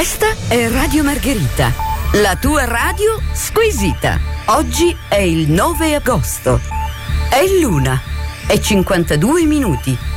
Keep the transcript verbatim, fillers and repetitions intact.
Questa è Radio Margherita, la tua radio squisita. Oggi è il nove agosto. È l'una e cinquantadue minuti.